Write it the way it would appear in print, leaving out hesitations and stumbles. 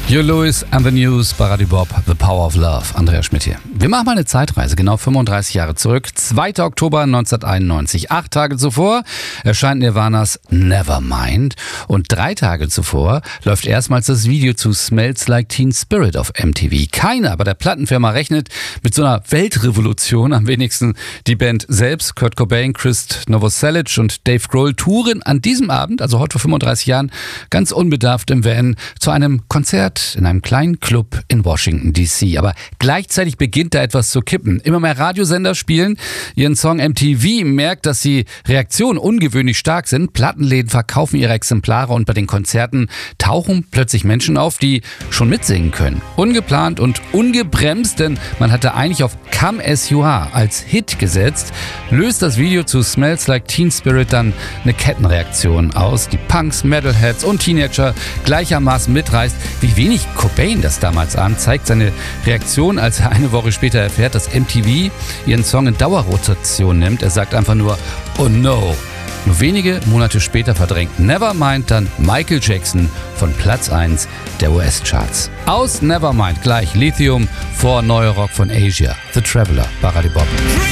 Joe Louis and the News bei Radio Bob, The Power of Love. Andreas Schmidt hier. Wir machen mal eine Zeitreise, genau 35 Jahre zurück. 2. Oktober 1991. 8 Tage zuvor erscheint Nirvanas Nevermind. Und 3 Tage zuvor läuft erstmals das Video zu Smells Like Teen Spirit auf MTV. Keiner bei der Plattenfirma rechnet mit so einer Weltrevolution. Am wenigsten die Band selbst. Kurt Cobain, Chris Novoselic und Dave Grohl touren an diesem Abend, also heute vor 35 Jahren, ganz unbedarft im Van zu einem Konzert in einem kleinen Club in Washington D.C. Aber gleichzeitig beginnt da etwas zu kippen. Immer mehr Radiosender spielen ihren Song. MTV merkt, dass die Reaktionen ungewöhnlich stark sind. Plattenläden verkaufen ihre Exemplare und bei den Konzerten tauchen plötzlich Menschen auf, die schon mitsingen können. Ungeplant und ungebremst, denn man hatte eigentlich auf Come As You Are als Hit gesetzt, löst das Video zu Smells Like Teen Spirit dann eine Kettenreaktion aus, die Punks, Metalheads und Teenager gleichermaßen mitreißt. Wie wenig Cobain das damals ahnt, zeigt seine Reaktion, als er eine Woche später erfährt, dass MTV ihren Song in Dauerrotation nimmt. Er sagt einfach nur, oh no. Nur wenige Monate später verdrängt Nevermind dann Michael Jackson von Platz 1 der US-Charts. Aus Nevermind gleich Lithium vor Neuer Rock von Asia, The Traveler bei Radio Bob.